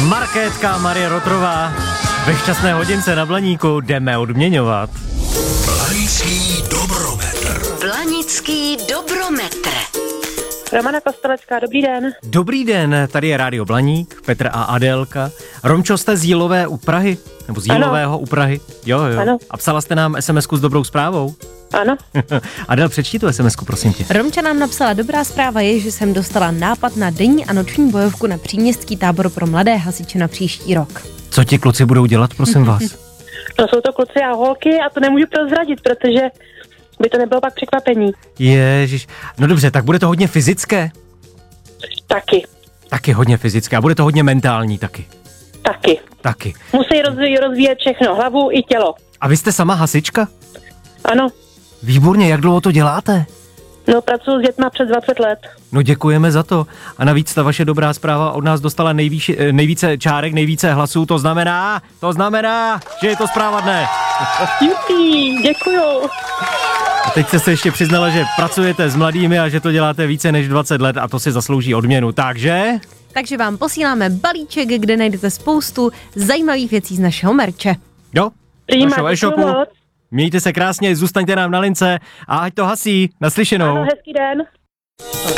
Markétka Marie Rotrová ve šťastné hodince na Blaníku jdeme odměňovat. Blanický dobrometr. Blanický dobrometr. Romana Kostelecká, dobrý den. Dobrý den, tady je Rádio Blaník, Petr a Adélka. Romčo, jste z Jílové u Prahy? Nebo z Jílového u Prahy? Jo. Ano. A psala jste nám SMS-ku s dobrou zprávou? Ano. Adel, přečti tu SMS-ku, prosím tě. Romča nám napsala, dobrá zpráva je, že jsem dostala nápad na denní a noční bojovku na příměstský tábor pro mladé hasiče na příští rok. Co ti kluci budou dělat, prosím vás? No jsou to kluci a holky a to nemůžu prozradit, protože by to nebylo pak překvapení. Ježiš. No dobře, tak bude to hodně fyzické? Taky. Taky hodně fyzické. A bude to hodně mentální taky? Taky. Musí rozvíjet všechno, hlavu i tělo. A vy jste sama hasička? Ano. Výborně, jak dlouho to děláte? No, pracuji s dětma přes 20 let. No děkujeme za to. A navíc ta vaše dobrá zpráva od nás dostala nejvíce čárek, nejvíce hlasů. To znamená, že je to zpráva dne. Jupi, děkuju. A teď jste se ještě přiznala, že pracujete s mladými a že to děláte více než 20 let a to si zaslouží odměnu. Takže vám posíláme balíček, kde najdete spoustu zajímavých věcí z našeho merče. Jo, Prima, našeho e-shopu. moc. Mějte se krásně, zůstaňte nám na lince a ať to hasí. Naslyšenou. Ano, hezký den.